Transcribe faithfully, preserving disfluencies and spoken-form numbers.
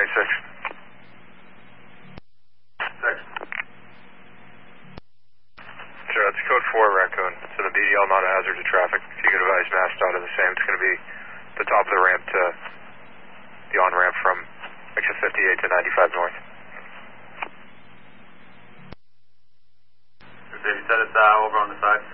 twenty-six. Six. Sure, that's code four, Raccoon. So the B D L not a hazard to traffic. If you could advise MassDOT of the same, it's going to be the top of the ramp to the on-ramp from exit fifty-eight to ninety-five north. You said it's uh, over on the side?